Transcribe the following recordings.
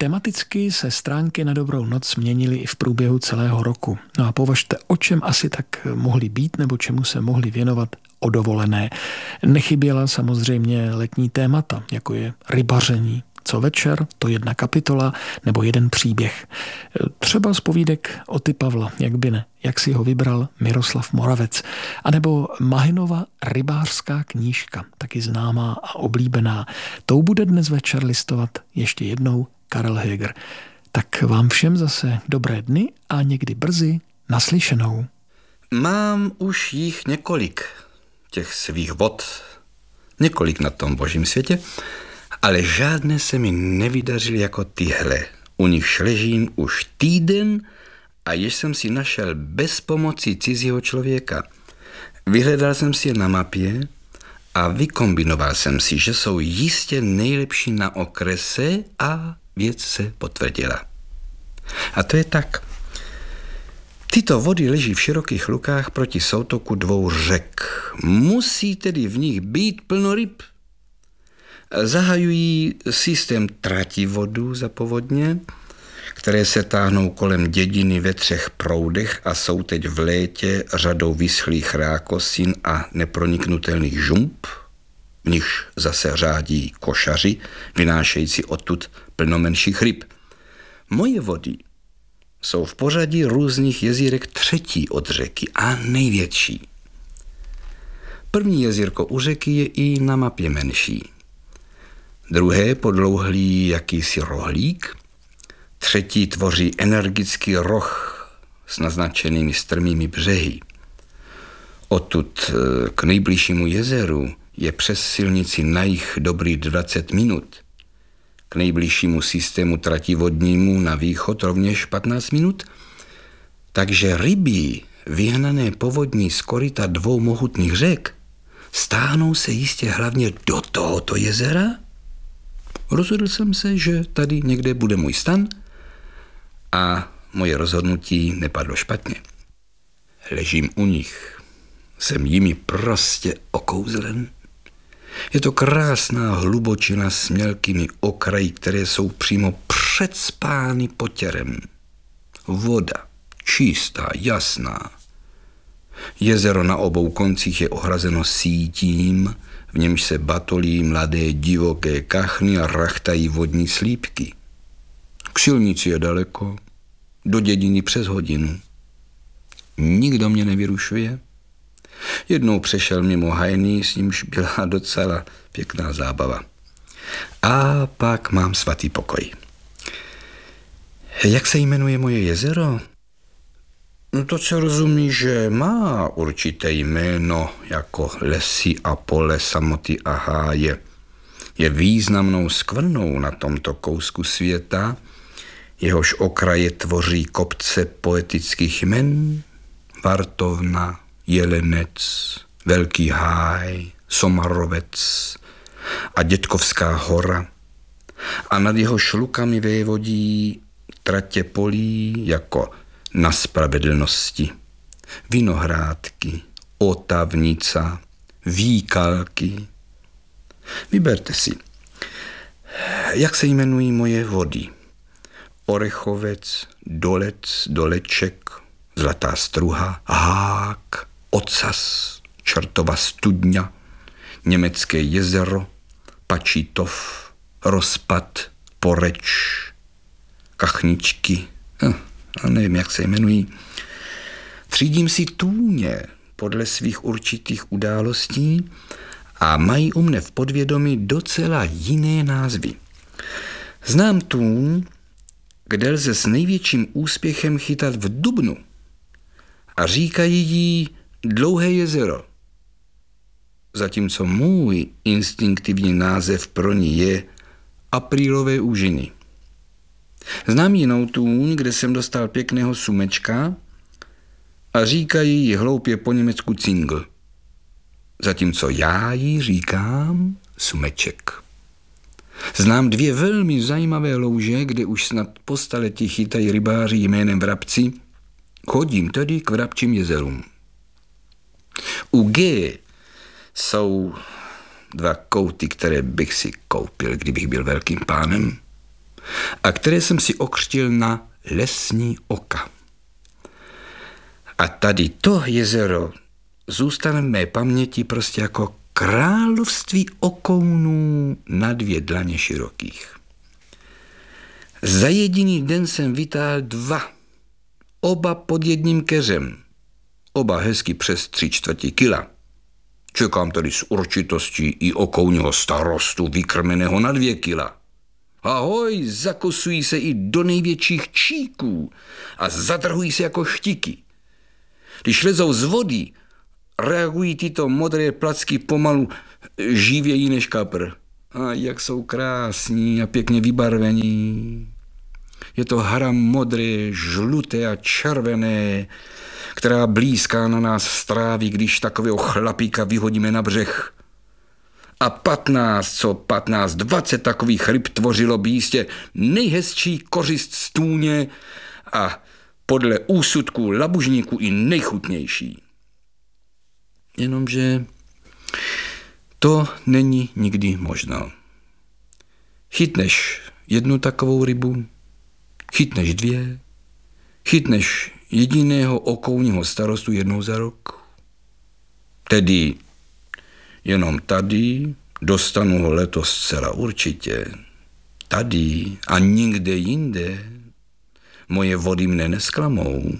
Tematicky se stránky Na dobrou noc měnily i v průběhu celého roku. No a považte, o čem asi tak mohly být nebo čemu se mohli věnovat o dovolené. Nechyběla samozřejmě letní témata, jako je rybaření. Co večer, to jedna kapitola nebo jeden příběh. Třeba z povídek Oty Pavla, jak by ne, jak si ho vybral Miroslav Moravec. A nebo Mahinova rybářská knížka, taky známá a oblíbená. Tou bude dnes večer listovat ještě jednou Karel Heger. Tak vám všem zase dobré dny a někdy brzy naslyšenou. Mám už jich několik, těch svých vod, několik na tom božím světě, ale žádné se mi nevydařily jako tyhle. U nich ležím už týden a již jsem si našel bez pomoci cizího člověka. Vyhledal jsem si je na mapě a vykombinoval jsem si, že jsou jistě nejlepší na okrese a věc se potvrdila. A to je tak. Tyto vody leží v širokých lukách proti soutoku dvou řek. Musí tedy v nich být plno ryb. Zahajují systém trativodů za povodně, které se táhnou kolem dědiny ve 3 proudech a jsou teď v létě řadou vyschlých rákosin a neproniknutelných žump, v nichž zase řádí košaři, vynášející odtud plno menších ryb. Moje vody jsou v pořadí různých jezírek 3. od řeky a největší. První jezírko u řeky je i na mapě menší. Druhé podlouhlý jakýsi rohlík, 3. tvoří energický roh s naznačenými strmými břehy. Odtud k nejbližšímu jezeru je přes silnici na jih dobrých 20 minut. K nejbližšímu systému trativodnímu na východ rovněž 15 minut. Takže ryby vyhnané povodní z koryta 2 mohutných řek stáhnou se jistě hlavně do tohoto jezera. Rozhodl jsem se, že tady někde bude můj stan a moje rozhodnutí nepadlo špatně. Ležím u nich, jsem jimi prostě okouzlen. Je to krásná hlubočina s mělkými okraji, které jsou přímo předspány potěrem. Voda, čistá, jasná. Jezero na obou koncích je ohrazeno sítím, v němž se batolí mladé divoké kachny a rachtají vodní slípky. K silnici je daleko, do dědiny přes hodinu. Nikdo mě nevyrušuje. Jednou přešel mimo hajný, s nímž byla docela pěkná zábava. A pak mám svatý pokoj. Jak se jmenuje moje jezero? No to se rozumí, že má určité jméno, jako lesy a pole, samoty a háje. Je významnou skvrnou na tomto kousku světa, jehož okraje tvoří kopce poetických jmen, Vartovna, Jelenec, Velký háj, Somarovec a Dětkovská hora. A nad jeho šlukami vévodí tratě polí jako Na spravedlnosti, Vinohrádky, Otavnica, Výkalky. Vyberte si, jak se jmenují moje vody. Orechovec, Dolec, Doleček, Zlatá Struha, Hák, Ocas, Čertova studňa, Německé jezero, Pačítov, Rozpad, Poreč, Kachničky, a nevím, jak se jmenují. Třídím si tůně podle svých určitých událostí a mají u mne v podvědomí docela jiné názvy. Znám tůň, kde lze s největším úspěchem chytat v dubnu a říkají jí Dlouhé jezero. Zatímco můj instinktivní název pro ní je Aprílové úžiny. Znám jinou tůň, kde jsem dostal pěkného sumečka a říkají ji hloupě po německu Cingl. Zatímco já jí říkám sumeček. Znám 2 velmi zajímavé louže, kde už snad po staletí chytají rybáři jménem Vrabci. Chodím tedy k Vrabčím jezerům. U G jsou 2 kouty, které bych si koupil, kdybych byl velkým pánem. a které jsem si okřtil na lesní oka. A tady to jezero zůstane v mé paměti prostě jako království okounů na 2 dlaně širokých. Za jediný den jsem vytáhl 2, oba pod jedním keřem, oba hezky přes 3/4 kila. Čekám tady s určitostí i okouního starostu vykrmeného na 2 kila. Ahoj, zakosují se i do největších číků a zadrhují se jako štiky. Když lezou z vody, reagují tyto modré placky pomalu živěji než kapr. A jak jsou krásní a pěkně vybarvení. Je to hra modré, žluté a červené, která blízká na nás stráví, když takového chlapíka vyhodíme na břeh. A 20 takových ryb tvořilo by jistě nejhezčí kořist stůně a podle úsudků labužníků i nejchutnější. Jenomže to není nikdy možno. Chytneš 1 takovou rybu, chytneš 2, chytneš jediného okouního starostu 1 za rok. Tedy jenom tady dostanu ho letos zcela určitě. Tady a nikde jinde. Moje vody mne nesklamou.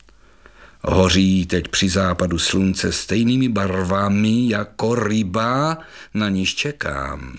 Hoří teď při západu slunce stejnými barvami jako ryba, na níž čekám.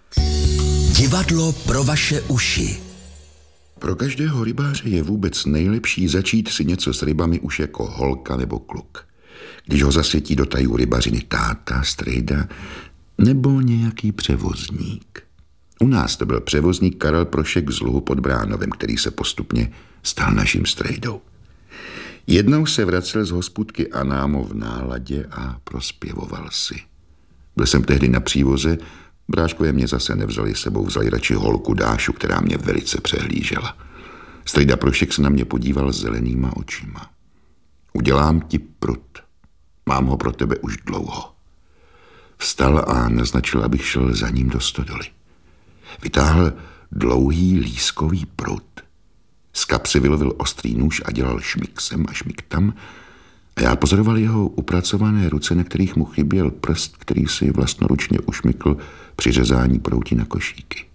Divadlo pro vaše uši. Pro každého rybáře je vůbec nejlepší začít si něco s rybami už jako holka nebo kluk. Když ho zasvětí do tajů rybařiny táta, strejda nebo nějaký převozník. U nás to byl převozník Karel Prošek z Luhu pod Bránovem, který se postupně stal naším strejdou. Jednou se vracel z hospůdky Anámo v náladě a prospěvoval si. Byl jsem tehdy na přívoze, bráškové mě zase nevzali sebou, vzali radši holku Dášu, která mě velice přehlížela. Strejda Prošek se na mě podíval zelenýma očima. Udělám ti prut. Mám ho pro tebe už dlouho. Vstal a naznačil, abych šel za ním do stodoly. Vytáhl dlouhý lískový prut. Z kapsy vylovil ostrý nůž a dělal šmik sem a šmik tam. A já pozoroval jeho upracované ruce, na kterých mu chyběl prst, který si vlastnoručně ušmykl při řezání prouti na košíky.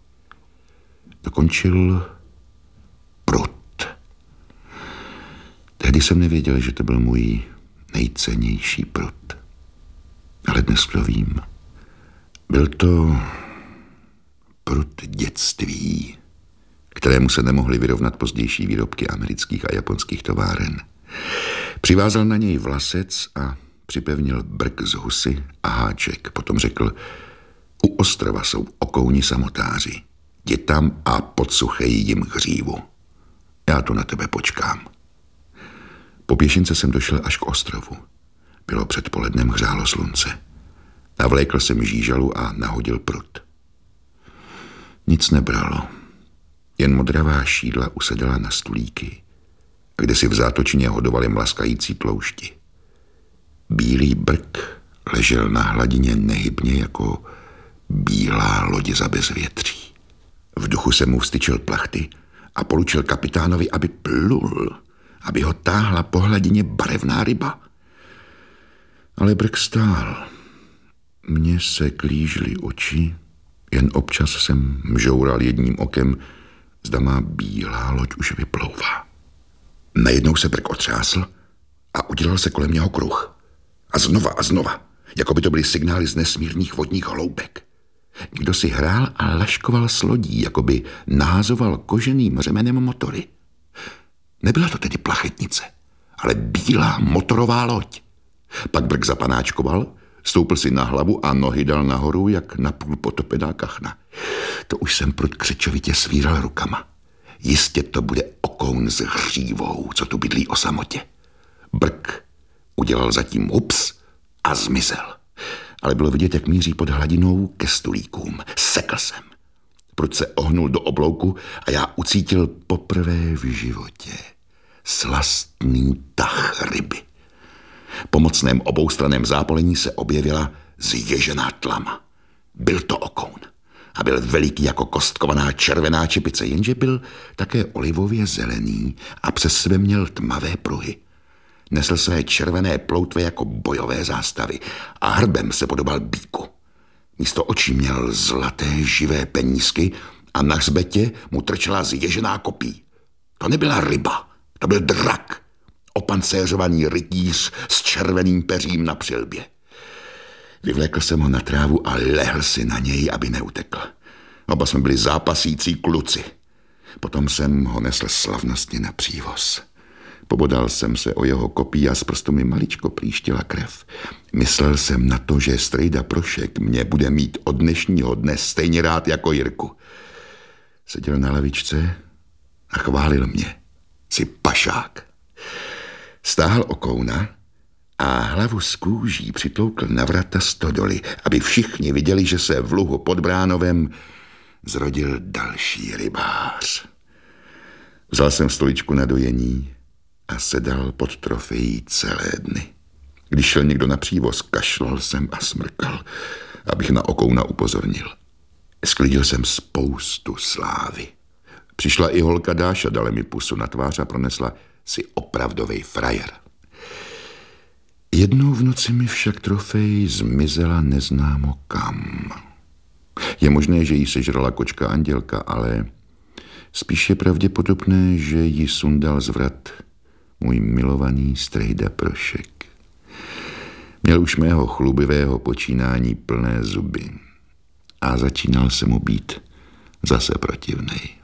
Dokončil prut. Tehdy jsem nevěděl, že to byl můj nejcennější prut. Ale dnes to vím. Byl to prut dětství, kterému se nemohly vyrovnat pozdější výrobky amerických a japonských továren. Přivázal na něj vlasec a připevnil brk z husy a háček. Potom řekl, u ostrova jsou okouni samotáři. Jdi tam a podsuchej jim hřívu. Já tu na tebe počkám. Po pěšince jsem došel až k ostrovu. Bylo předpolednem, hřálo slunce. Navlékl jsem žížalu a nahodil prut. Nic nebralo. Jen modravá šídla usedala na stulíky, kde si v zátočině hodovali mlaskající tloušti. Bílý brk ležel na hladině nehybně jako bílá loď za bezvětří. V duchu se mu vstyčil plachty a poručil kapitánovi, aby plul, aby ho táhla po hladině barevná ryba. Ale brk stál. Mně se klížily oči, jen občas jsem mžoural jedním okem, zda má bílá loď už vyplouvá. Najednou se brk otřásl a udělal se kolem něho kruh. A znova, jako by to byly signály z nesmírných vodních hloubek. Někdo si hrál a laškoval s lodí, jako by nahazoval koženým řemenem motory. Nebyla to tedy plachetnice, ale bílá motorová loď. Pak brk zapanáčkoval, stoupil si na hlavu a nohy dal nahoru, jak napůl potopená kachna. To už jsem prud křečovitě svíral rukama. Jistě to bude okoun s hřívou, co tu bydlí o samotě. Brk udělal zatím ups a zmizel. Ale bylo vidět, jak míří pod hladinou ke stulíkům. Sekl jsem. Prud se ohnul do oblouku a já ucítil poprvé v životě slastný tah ryby. Po mocném oboustraném zápolení se objevila zježená tlama. Byl to okoun. a byl veliký jako kostkovaná červená čepice, jenže byl také olivově zelený a přes sebe měl tmavé pruhy. Nesl své červené ploutve jako bojové zástavy a hrbem se podobal býku. Místo očí měl zlaté živé penízky a na hřbetě mu trčela zježená kopí. To nebyla ryba, to byl drak, opancéřovaný rytíř s červeným peřím na přilbě. Vyvlékl jsem ho na trávu a lehl si na něj, aby neutekl. Oba jsme byli zápasící kluci. Potom jsem ho nesl slavnostně na přívoz. Pobodal jsem se o jeho kopí a z prstu mi maličko plíštila krev. Myslel jsem na to, že strejda Prošek mě bude mít od dnešního dne stejně rád jako Jirku. Seděl na lavičce a chválil mě. Jsi pašák. Stáhl okouna a hlavu z kůží přitloukl na vrata stodoly, aby všichni viděli, že se v luhu pod Bránovem zrodil další rybář. Vzal jsem stoličku na dojení a sedal pod trofejí celé dny. Když šel někdo na přívoz, kašlal jsem a smrkal, abych na okouna upozornil. Sklidil jsem spoustu slávy. Přišla i holka Dáša, dala mi pusu na tvář a pronesla: "Jsi opravdovej frajer." Jednou v noci mi však trofej zmizela neznámo kam. Je možné, že jí sežrala kočka Andělka, ale spíš je pravděpodobné, že ji sundal z vrat můj milovaný strejda Prošek. Měl už mého chlubivého počínání plné zuby a začínal se mu být zase protivnej.